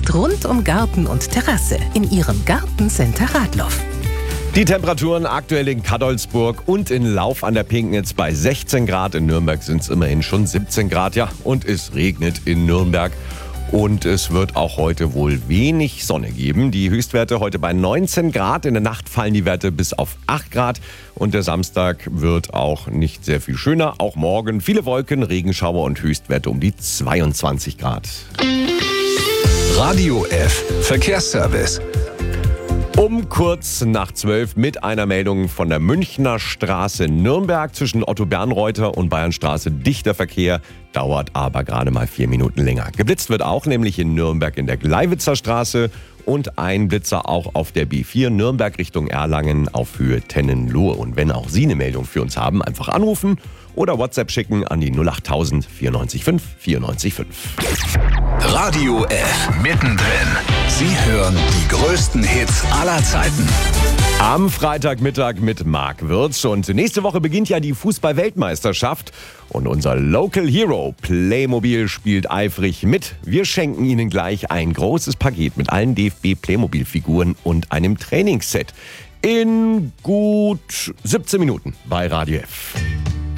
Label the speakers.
Speaker 1: Angebot rund um Garten und Terrasse in Ihrem Gartencenter Radloff.
Speaker 2: Die Temperaturen aktuell in Cadolzburg und in Lauf an der Pegnitz bei 16 Grad. In Nürnberg sind es immerhin schon 17 Grad. Ja, und es regnet in Nürnberg. Und es wird auch heute wohl wenig Sonne geben. Die Höchstwerte heute bei 19 Grad. In der Nacht fallen die Werte bis auf 8 Grad. Und der Samstag wird auch nicht sehr viel schöner. Auch morgen viele Wolken, Regenschauer und Höchstwerte um die 22 Grad.
Speaker 3: Radio F. Verkehrsservice.
Speaker 2: Um kurz nach 12 mit einer Meldung von der Münchner Straße in Nürnberg zwischen Otto-Bernreuther und Bayernstraße. Dichter Verkehr, dauert aber gerade mal 4 Minuten länger. Geblitzt wird auch nämlich in Nürnberg in der Gleiwitzer Straße und ein Blitzer auch auf der B4 Nürnberg Richtung Erlangen auf Höhe Tennenlohe. Und wenn auch Sie eine Meldung für uns haben, einfach anrufen oder WhatsApp schicken an die 08000 94 5 94 5.
Speaker 3: Radio F. Mittendrin. Sie hören die größten Hits aller Zeiten.
Speaker 2: Am Freitagmittag mit Marc Würz. Und nächste Woche beginnt ja die Fußball-Weltmeisterschaft. Und unser Local Hero Playmobil spielt eifrig mit. Wir schenken Ihnen gleich ein großes Paket mit allen DFB-Playmobil-Figuren und einem Trainingsset. In gut 17 Minuten bei Radio F.